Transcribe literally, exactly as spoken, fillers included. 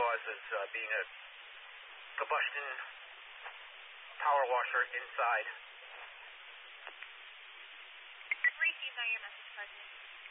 cause as uh, being a combustion power washer inside. Received on your message, President.